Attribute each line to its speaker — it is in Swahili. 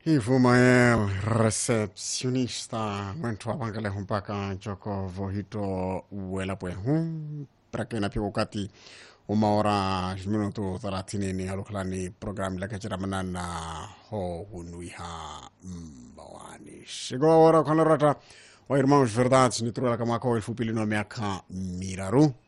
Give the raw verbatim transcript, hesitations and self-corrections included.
Speaker 1: Ivumael recepcionista mwentu wapangale humpaka choko vohito uwelapwe hum prake na piko kati umaora minuto thelathini ni halukalani program la kachira manana ho hunuiha mbawani shigo ora konorata wa irmãos verdades ni trula kama ko ilfupili no miaka miraru